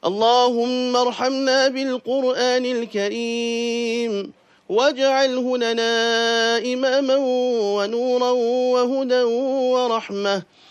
اللهم ارحمنا بالقرآن الكريم واجعله لنا إماما ونورا وهدى ورحمة